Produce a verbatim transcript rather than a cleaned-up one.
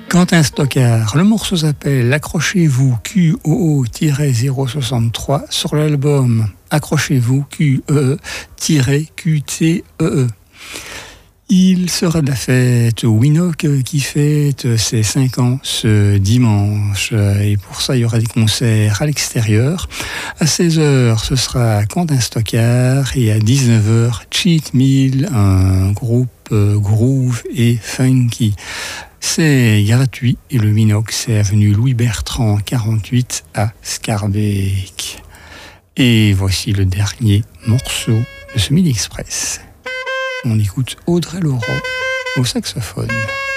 Quentin Stockard, le morceau s'appelle Accrochez-vous Q O O zéro soixante-trois sur l'album Accrochez-vous Q E E Q T E E. Il sera de la fête au Winock qui fête ses cinq ans ce dimanche. Et pour ça, il y aura des concerts à l'extérieur. À seize heures, ce sera Quentin Stockard. Et à dix-neuf heures, Cheat Meal, un groupe groove et funky. C'est gratuit et le Winock, c'est avenue Louis Bertrand, quarante-huit à Scarbeck. Et voici le dernier morceau de ce Midi Express. On écoute Audrey Laurent au saxophone.